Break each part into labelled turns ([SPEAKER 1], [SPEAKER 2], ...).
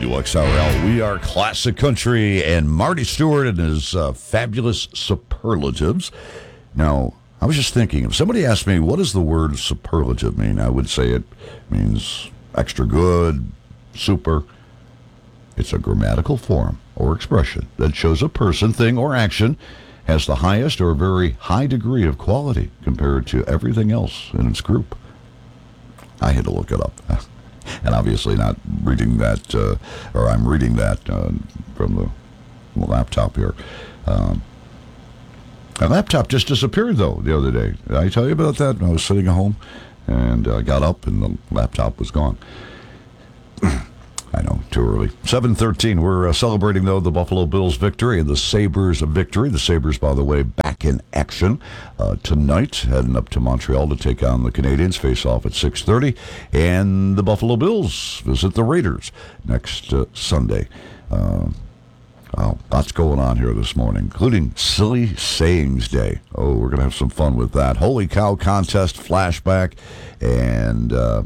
[SPEAKER 1] WXRL. We are Classic Country, and Marty Stewart and his fabulous superlatives. Now, I was just thinking, if somebody asked me, what does the word superlative mean? I would say it means extra good, super. It's a grammatical form or expression that shows a person, thing, or action has the highest or very high degree of quality compared to everything else in its group. I had to look it up. And obviously not reading that, or I'm reading that from the laptop here. My laptop just disappeared, though, the other day. Did I tell you about that? I was sitting at home, and I got up, and the laptop was gone. I know, too early. 7:13. We're celebrating, though, the Buffalo Bills' victory and the Sabres' victory. The Sabres, by the way, back in action tonight, heading up to Montreal to take on the Canadiens, face off at 6:30. And the Buffalo Bills visit the Raiders next Sunday. Lots going on here this morning, including Silly Sayings Day. Oh, we're going to have some fun with that. Holy Cow contest flashback. And, the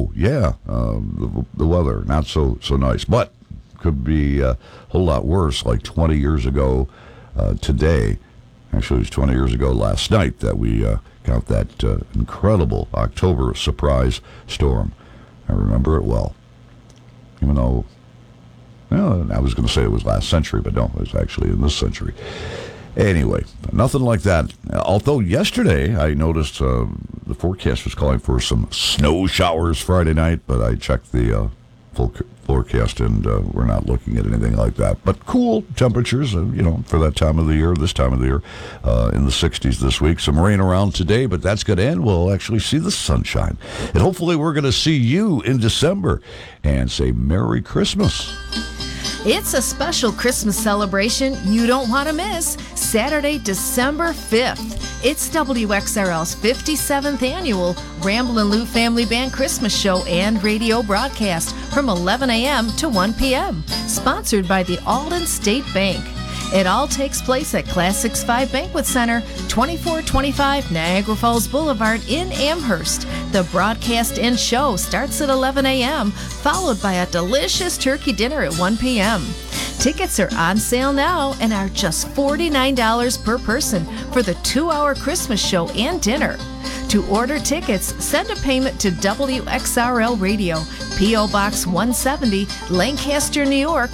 [SPEAKER 1] weather, not so nice. But could be a whole lot worse, like 20 years ago today. Actually, it was 20 years ago last night that we got that incredible October surprise storm. I remember it well. Even though... well, I was going to say it was last century, but no, it was actually in this century. Anyway, nothing like that. Although yesterday I noticed the forecast was calling for some snow showers Friday night, but I checked the full forecast and we're not looking at anything like that. But cool temperatures, for that time of the year, this time of the year, in the 60s this week. Some rain around today, but that's going to end. We'll actually see the sunshine. And hopefully we're going to see you in December and say Merry Christmas.
[SPEAKER 2] It's a special Christmas celebration you don't want to miss. Saturday, December 5th. It's WXRL's 57th annual Ramblin' Lou Family Band Christmas Show and radio broadcast from 11 a.m. to 1 p.m. Sponsored by the Alden State Bank. It all takes place at Classics 5 Banquet Center, 2425 Niagara Falls Boulevard in Amherst. The broadcast and show starts at 11 a.m., followed by a delicious turkey dinner at 1 p.m. Tickets are on sale now and are just $49 per person for the 2-hour Christmas show and dinner. To order tickets, send a payment to WXRL Radio, P.O. Box 170, Lancaster, New York,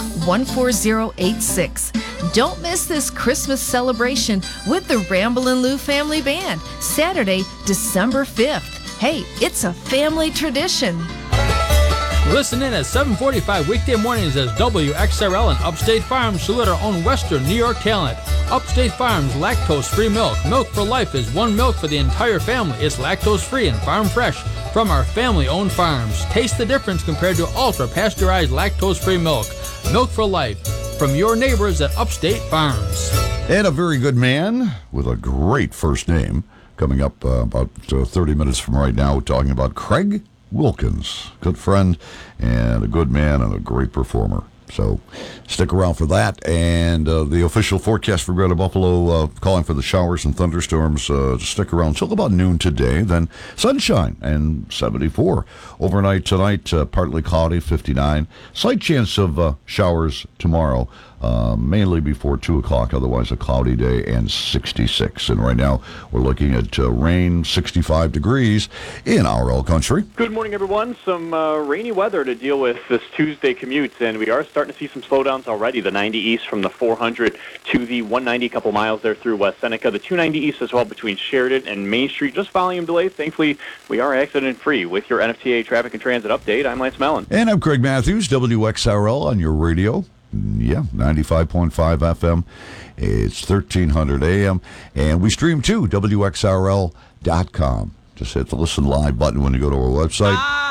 [SPEAKER 2] 14086. Don't miss this Christmas celebration with the Ramblin' Lou Family Band, Saturday, December 5th. Hey, it's a family tradition.
[SPEAKER 3] Listen in at 7:45 weekday mornings as WXRL and Upstate Farms salute our own Western New York talent. Upstate Farms lactose-free milk. Milk for Life is one milk for the entire family. It's lactose-free and farm fresh from our family-owned farms. Taste the difference compared to ultra-pasteurized lactose-free milk. Milk for Life from your neighbors at Upstate Farms.
[SPEAKER 1] And a very good man with a great first name coming up about 30 minutes from right now, talking about Craig Wilkins, good friend and a good man and a great performer. So stick around for that. And the official forecast for Greater Buffalo calling for the showers and thunderstorms to stick around till about noon today. Then sunshine and 74. Overnight tonight, partly cloudy, 59. Slight chance of showers tomorrow, mainly before 2 o'clock. Otherwise, a cloudy day and 66. And right now, we're looking at rain, 65 degrees in RL Country.
[SPEAKER 4] Good morning, everyone. Some rainy weather to deal with this Tuesday commute, and we are starting to see some slowdowns already. The 90 east from the 400 to the 190, a couple miles there through West Seneca. The 290 east as well between Sheridan and Main Street. Just volume delays. Thankfully, we are accident-free. With your NFTA traffic and transit update, I'm Lance Mellon.
[SPEAKER 1] And I'm Craig Matthews, WXRL on your radio. Yeah, 95.5 FM. It's 1300 AM. And we stream too, WXRL.com. Just hit the listen live button when you go to our website.